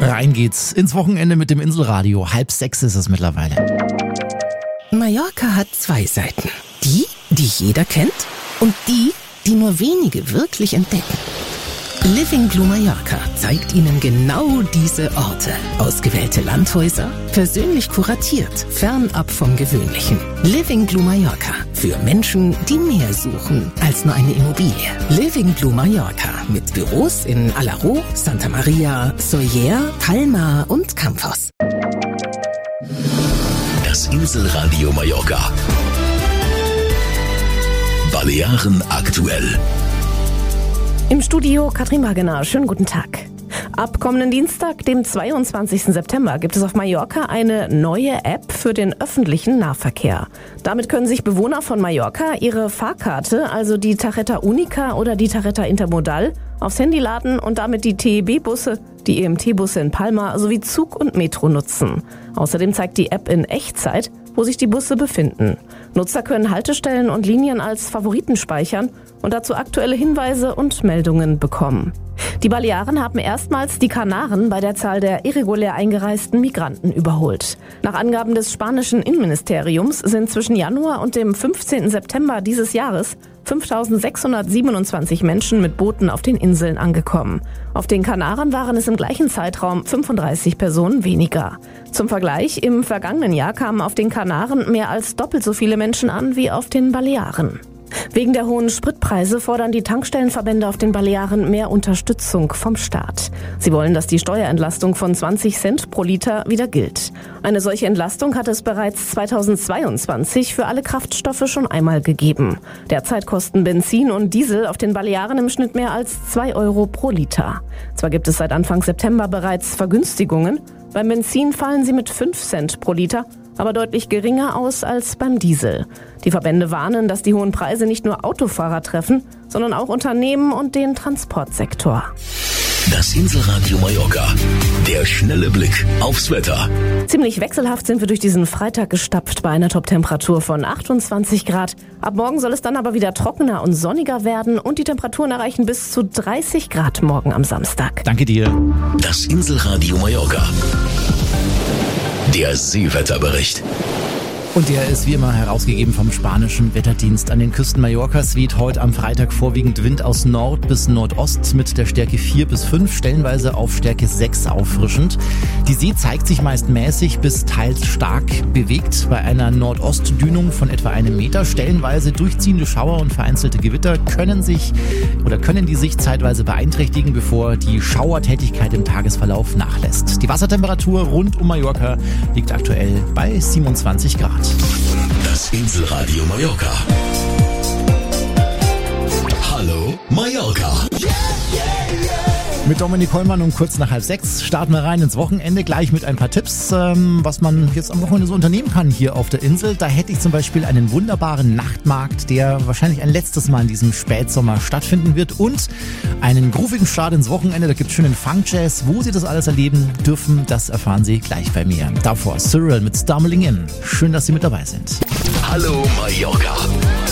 Rein geht's ins Wochenende mit dem Inselradio. 5:30 ist es mittlerweile. Mallorca hat zwei Seiten. Die jeder kennt und die nur wenige wirklich entdecken. Living Blue Mallorca zeigt Ihnen genau diese Orte. Ausgewählte Landhäuser, persönlich kuratiert, fernab vom Gewöhnlichen. Living Blue Mallorca. Für Menschen, die mehr suchen als nur eine Immobilie. Living Blue Mallorca. Mit Büros in Alaró, Santa Maria, Sóller, Palma und Campos. Das Inselradio Mallorca. Balearen aktuell. Im Studio Katrin Wagener. Schönen guten Tag. Ab kommenden Dienstag, dem 22. September, gibt es auf Mallorca eine neue App für den öffentlichen Nahverkehr. Damit können sich Bewohner von Mallorca ihre Fahrkarte, also die Tarjeta Única oder die Tarjeta Intermodal, aufs Handy laden und damit die TEB-Busse, die EMT-Busse in Palma sowie Zug und Metro nutzen. Außerdem zeigt die App in Echtzeit, wo sich die Busse befinden. Nutzer können Haltestellen und Linien als Favoriten speichern und dazu aktuelle Hinweise und Meldungen bekommen. Die Balearen haben erstmals die Kanaren bei der Zahl der irregulär eingereisten Migranten überholt. Nach Angaben des spanischen Innenministeriums sind zwischen Januar und dem 15. September dieses Jahres 5.627 Menschen mit Booten auf den Inseln angekommen. Auf den Kanaren waren es im gleichen Zeitraum 35 Personen weniger. Zum Vergleich, im vergangenen Jahr kamen auf den Kanaren mehr als doppelt so viele Menschen an wie auf den Balearen. Wegen der hohen Spritpreise fordern die Tankstellenverbände auf den Balearen mehr Unterstützung vom Staat. Sie wollen, dass die Steuerentlastung von 20 Cent pro Liter wieder gilt. Eine solche Entlastung hat es bereits 2022 für alle Kraftstoffe schon einmal gegeben. Derzeit kosten Benzin und Diesel auf den Balearen im Schnitt mehr als 2 Euro pro Liter. Zwar gibt es seit Anfang September bereits Vergünstigungen. Beim Benzin fallen sie mit 5 Cent pro Liter, aber deutlich geringer aus als beim Diesel. Die Verbände warnen, dass die hohen Preise nicht nur Autofahrer treffen, sondern auch Unternehmen und den Transportsektor. Das Inselradio Mallorca. Der schnelle Blick aufs Wetter. Ziemlich wechselhaft sind wir durch diesen Freitag gestapft bei einer Toptemperatur von 28 Grad. Ab morgen soll es dann aber wieder trockener und sonniger werden und die Temperaturen erreichen bis zu 30 Grad morgen am Samstag. Danke dir. Das Inselradio Mallorca. Der Seewetterbericht. Und der ist wie immer herausgegeben vom spanischen Wetterdienst. An den Küsten Mallorcas weht heute am Freitag vorwiegend Wind aus Nord bis Nordost mit der Stärke 4 bis 5, stellenweise auf Stärke 6 auffrischend. Die See zeigt sich meist mäßig bis teils stark bewegt. Bei einer Nordostdünung von etwa 1 Meter, stellenweise durchziehende Schauer und vereinzelte Gewitter können die Sicht zeitweise beeinträchtigen, bevor die Schauertätigkeit im Tagesverlauf nachlässt. Die Wassertemperatur rund um Mallorca liegt aktuell bei 27 Grad. Das Inselradio Mallorca. Hallo Mallorca. Mit Dominik Hollmann um kurz nach 5:30 starten wir rein ins Wochenende, gleich mit ein paar Tipps, was man jetzt am Wochenende so unternehmen kann hier auf der Insel. Da hätte ich zum Beispiel einen wunderbaren Nachtmarkt, der wahrscheinlich ein letztes Mal in diesem Spätsommer stattfinden wird und einen groovigen Start ins Wochenende. Da gibt es schönen Funk-Jazz. Wo Sie das alles erleben dürfen, das erfahren Sie gleich bei mir. Davor Cyril mit Stumbling In. Schön, dass Sie mit dabei sind. Hallo Mallorca.